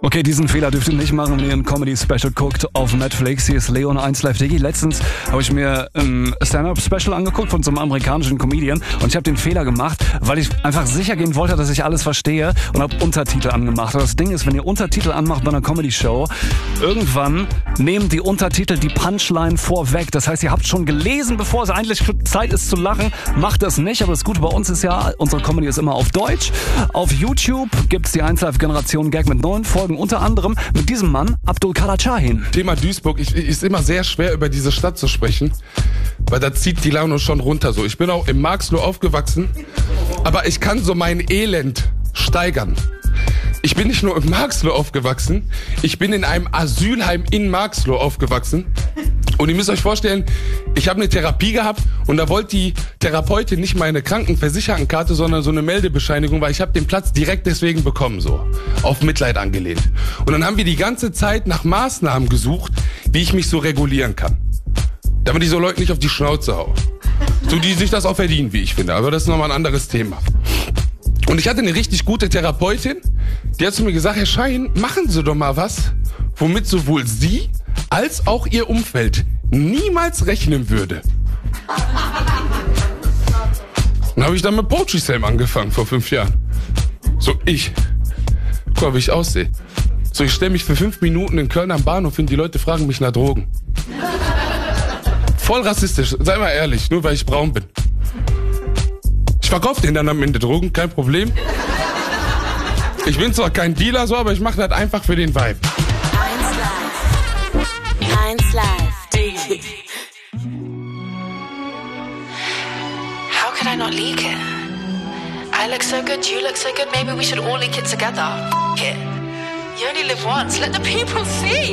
Okay, diesen Fehler dürft ihr nicht machen, wenn ihr ein Comedy-Special guckt auf Netflix. Hier ist Leon 1 Live Diggi. Letztens habe ich mir ein Stand-Up-Special angeguckt von so einem amerikanischen Comedian und ich habe den Fehler gemacht, weil ich einfach sicher gehen wollte, dass ich alles verstehe und habe Untertitel angemacht. Und das Ding ist, wenn ihr Untertitel anmacht bei einer Comedy-Show, irgendwann nehmen die Untertitel die Punchline vorweg. Das heißt, ihr habt schon gelesen, bevor es eigentlich Zeit ist zu lachen. Macht das nicht, aber das Gute bei uns ist ja, unsere Comedy ist immer auf Deutsch. Auf YouTube gibt's die 1 Live Generation Gag mit 9 Folgen, unter anderem mit diesem Mann, Abdul Kader Shahin. Thema Duisburg, ist immer sehr schwer über diese Stadt zu sprechen, weil da zieht die Laune schon runter so. Ich bin auch im Marxloh aufgewachsen, aber ich kann so mein Elend steigern. Ich bin nicht nur im Marxloh aufgewachsen, ich bin in einem Asylheim in Marxloh aufgewachsen. Und ihr müsst euch vorstellen, ich habe eine Therapie gehabt und da wollte die Therapeutin nicht meine Krankenversichertenkarte, sondern so eine Meldebescheinigung, weil ich habe den Platz direkt deswegen bekommen, so auf Mitleid angelehnt. Und dann haben wir die ganze Zeit nach Maßnahmen gesucht, wie ich mich so regulieren kann, damit ich so Leuten nicht auf die Schnauze hau. So die sich das auch verdienen, wie ich finde, aber das ist nochmal ein anderes Thema. Und ich hatte eine richtig gute Therapeutin, die hat zu mir gesagt, Herr Shahin, machen Sie doch mal was, womit sowohl Sie als auch Ihr Umfeld niemals rechnen würde. Dann habe ich dann mit Poetry Slam angefangen vor 5 Jahren. So guck mal, wie ich aussehe. So, ich stelle mich für 5 Minuten in Köln am Bahnhof hin, die Leute fragen mich nach Drogen. Voll rassistisch, sei mal ehrlich, nur weil ich braun bin. Ich verkaufe denen dann am Ende Drogen, kein Problem. Ich bin zwar kein Dealer so, aber ich mache das einfach für den Vibe. 1 Live. How could I not leak it? I look so good, you look so good, maybe we should all leak it together. F it. You only live once, let the people see.